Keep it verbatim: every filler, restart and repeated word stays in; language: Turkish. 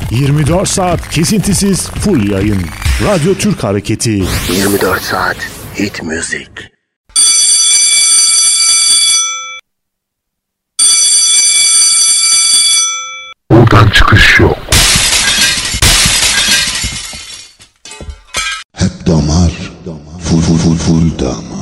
yirmi dört saat kesintisiz full yayın. Radyo Türk Hareketi. yirmi dört saat hit müzik. Buradan çıkış yok. Hep damar, full full full full damar.